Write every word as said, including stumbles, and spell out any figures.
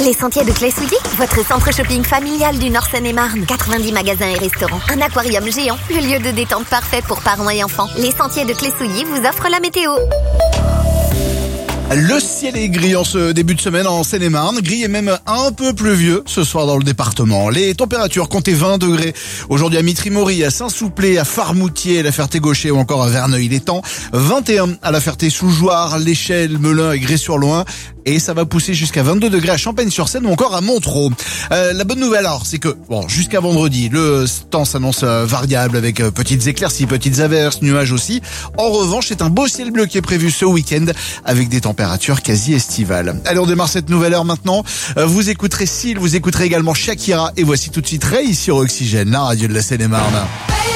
Les Sentiers de Clé-Souilly, votre centre shopping familial du Nord Seine-et-Marne. quatre-vingt-dix magasins et restaurants, un aquarium géant, le lieu de détente parfait pour parents et enfants. Les Sentiers de Clé-Souilly vous offrent la météo. Le ciel est gris en ce début de semaine en Seine-et-Marne, gris et même un peu pluvieux ce soir dans le département. Les températures comptaient vingt degrés aujourd'hui à Mitry-Mory, à Saint-Souplé, à Farmoutier, à la Ferté-Gaucher ou encore à Verneuil-l'Étang. vingt et un à la Ferté-sous-Jouarre, l'Échelle, Melun et Grès-sur-Loing. Et ça va pousser jusqu'à vingt-deux degrés à Champagne-sur-Seine ou encore à Montereau. Euh, la bonne nouvelle alors, c'est que bon, jusqu'à vendredi, le temps s'annonce euh, variable avec euh, petites éclaircies, petites averses, nuages aussi. En revanche, c'est un beau ciel bleu qui est prévu ce week-end avec des températures quasi estivales. Allez, on démarre cette nouvelle heure maintenant. Euh, vous écouterez Seal, vous écouterez également Shakira et voici tout de suite Ray sur Oxygène, la radio de la Seine-et-Marne.